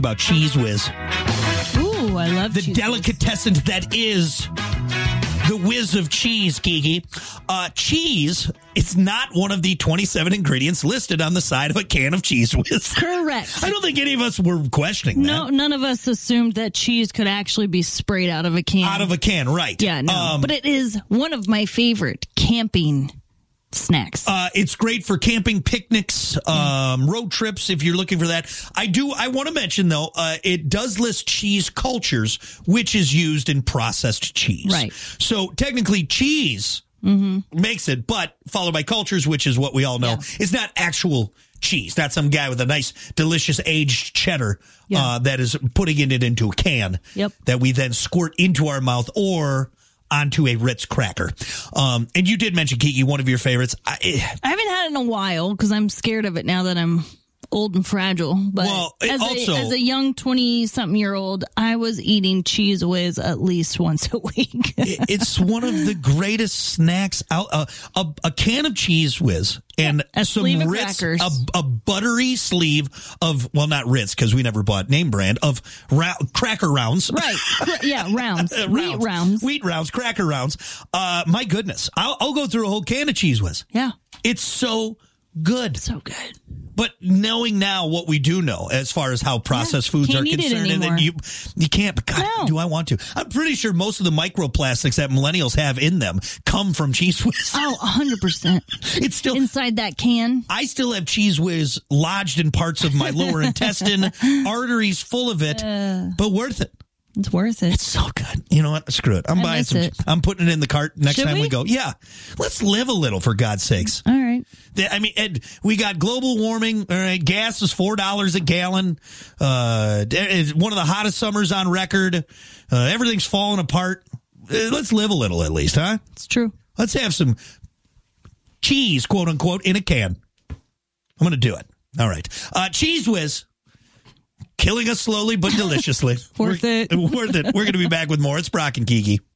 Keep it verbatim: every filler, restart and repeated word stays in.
about Cheese Whiz. Ooh, I love The Cheez Whiz. delicatessen that is the whiz of cheese, Kiki. Uh, cheese, it's not one of the twenty-seven ingredients listed on the side of a can of Cheese Whiz. Correct. I don't think any of us were questioning No, that. none of us assumed that cheese could actually be sprayed out of a can. Out of a can, right. Yeah, no. Um, but it is one of my favorite camping snacks. Uh, it's great for camping, picnics, um, road trips, if you're looking for that. I do, I want to mention, though, uh, it does list cheese cultures, which is used in processed cheese. Right. So technically, cheese mm-hmm. makes it, but followed by cultures, which is what we all know. Yeah. It's not actual cheese. Not some guy with a nice, delicious aged cheddar Yeah. uh, that is putting it into a can Yep. that we then squirt into our mouth or onto a Ritz cracker. Um, and you did mention, Kiki, one of your favorites. I, I haven't had it in a while because I'm scared of it now that I'm old and fragile. But Well, it as, also- a, as a young twenty-something-year-old, I was eating Cheez Whiz at least once a week. it- it's one of the greatest snacks out. Uh, a, a can of Cheez Whiz and A some sleeve of Ritz, crackers. a, a buttery sleeve of, well, not Ritz because we never bought name brand, of ra- cracker rounds. Right. Cra- Yeah, rounds. Uh, Wheat rounds. Wheat rounds, cracker rounds. Uh, my goodness. I'll, I'll go through a whole can of Cheez Whiz. Yeah. It's so good. So good. But knowing now what we do know as far as how processed Yeah, foods can't are eat it concerned, and then anymore. you you can't. But God, No. do I want to? I'm pretty sure most of the microplastics that millennials have in them come from Cheez Whiz. Oh, one hundred percent. It's still. Inside that can. I still have Cheez Whiz lodged in parts of my lower intestine, arteries full of it, Uh. but worth it. It's worth it. It's so good. You know what? Screw it. I'm I buying miss some. it. I'm putting it in the cart next Should time we? we? go. Yeah, let's live a little for God's sakes. All right. The- I mean, Ed, we got global warming. All right, gas is four dollars a gallon. Uh, it's one of the hottest summers on record. Uh, everything's falling apart. Uh, let's live a little, at least, huh? It's true. Let's have some cheese, quote unquote, in a can. I'm going to do it. All right, uh, Cheez Whiz. Killing us slowly but deliciously. Worth We're- it. Worth it. We're going to be back with more. It's Brock and Kiki.